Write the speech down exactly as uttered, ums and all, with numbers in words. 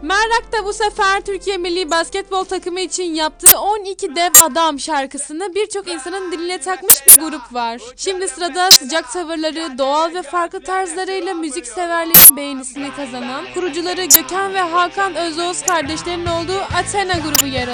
Merrak da bu sefer Türkiye Milli Basketbol takımı için yaptığı on iki Dev Adam şarkısını birçok insanın diline takmış bir grup var. Şimdi sırada sıcak tavırları, doğal ve farklı tarzlarıyla müzik severlerin beğenisini kazanan kurucuları Gökhan ve Hakan Özoğuz kardeşlerin olduğu Athena grubu yer alıyor.